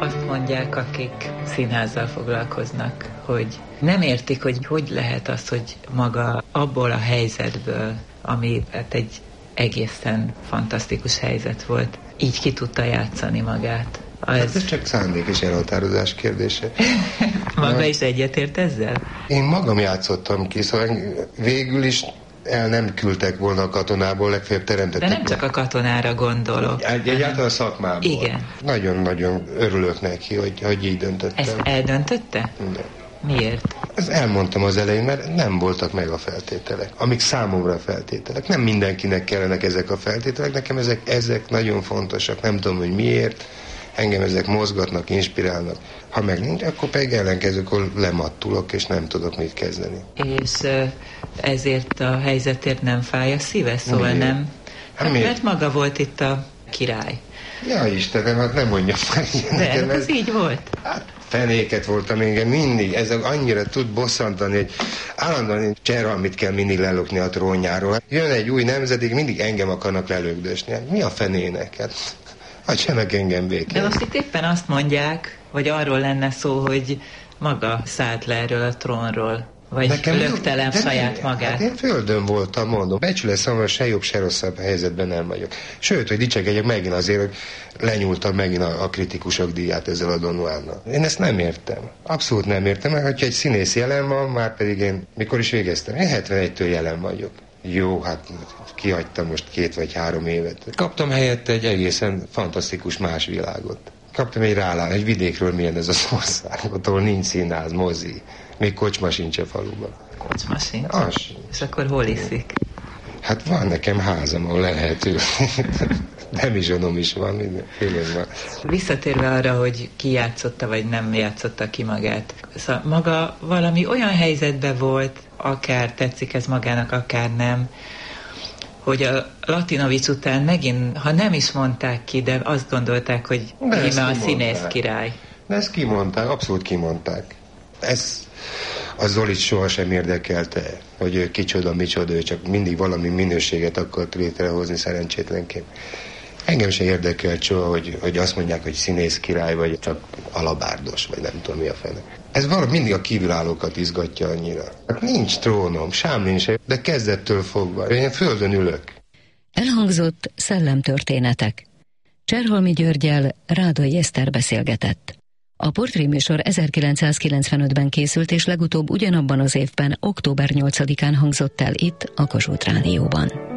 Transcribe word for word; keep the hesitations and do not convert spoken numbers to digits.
azt mondják, akik színházzal foglalkoznak, hogy nem értik, hogy hogy lehet az, hogy maga abból a helyzetből, ami hát egy egészen fantasztikus helyzet volt, így ki tudta játszani magát. Ez, hát ez csak szándék és elhatározás kérdése. Maga is egyetért ezzel? Én magam játszottam ki, szóval végül is el nem küldtek volna a katonából, legfeljebb teremtettek. De nem csak a katonára gondolok. Egy, egyáltalán a szakmából. Igen. Nagyon-nagyon örülök neki, hogy, hogy így döntöttem. Ezt eldöntötte? Igen. Miért? Ezt elmondtam az elején, mert nem voltak meg a feltételek. Amik számomra feltételek. Nem mindenkinek kellenek ezek a feltételek, nekem ezek, ezek nagyon fontosak. Nem tudom, hogy miért. Engem ezek mozgatnak, inspirálnak. Ha meg nincs, akkor pedig ellenkezőkor lemattulok, és nem tudok mit kezdeni. És ezért a helyzetért nem fáj a szíve? Szóval miért? Nem? Hát, hát mert maga volt itt a király. Ja, Istenem, hát nem mondja fel. De ez, ez így volt. Hát fenéket voltam engem mindig. Ez annyira tud bosszantani, hogy állandóan Cserhalmit kell mindig lelökni a trónjáról. Jön egy új nemzedék, mindig engem akarnak lelökdösni. Hát mi a fenének? Hát hagyjanak engem békén. De most itt éppen azt mondják, hogy arról lenne szó, hogy maga szállt le erről a trónról, vagy nekem löktelem saját magát. Hát én földön voltam, mondom. Becsület számomra se jobb, se rosszabb helyzetben nem vagyok. Sőt, hogy dicsekedjek megint azért, hogy lenyúltam megint a, a kritikusok díját ezzel a Don Juannal. Én ezt nem értem. Abszolút nem értem, mert hogyha egy színész jelen van, már pedig én mikor is végeztem? Én hetvenegytől jelen vagyok. Jó, hát kihagytam most két vagy három évet. Kaptam helyette egy egészen fantasztikus más világot. Kaptam egy rálá, egy vidékről milyen ez az ország, ahol nincs színház, mozi. Még kocsma sincs a faluban. Kocsma sincs? Az sincs. És akkor hol iszik? Hát van nekem házam, ahol lehet ülni. Nem is onom is van, mindenféle van. Visszatérve arra, hogy ki játszotta, vagy nem játszotta ki magát. Szóval maga valami olyan helyzetben volt, akár tetszik ez magának, akár nem, hogy a Latinovics után megint, ha nem is mondták ki, de azt gondolták, hogy íme a színész király. De ezt kimondták, abszolút kimondták. Ez a Zolit sohasem érdekelte, hogy ő kicsoda, micsoda, ő csak mindig valami minőséget akart létrehozni szerencsétlenként. Engem se érdekelt soha, hogy, hogy azt mondják, hogy színész király, vagy csak alabárdos, vagy nem tudom mi a fene. Ez valami mindig a kívülállókat izgatja annyira. Hát nincs trónom, sám nincs, de kezdettől fogva. Én földön ülök. Elhangzott szellemtörténetek. Cserhalmi Györggyel Rádai Eszter beszélgetett. A portréműsor ezerkilencszázkilencvenötben készült, és legutóbb ugyanabban az évben, október nyolcadikán hangzott el itt, a Kossuth Rádióban.